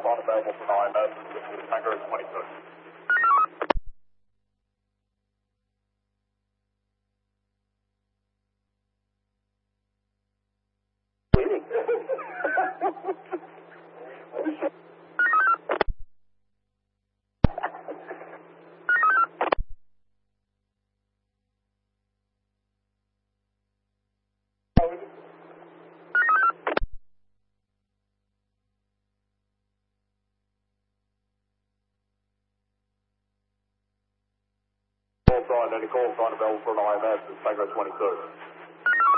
sign available for an IMS, Tango 22. Any call sign available for an IMS, Tango 22.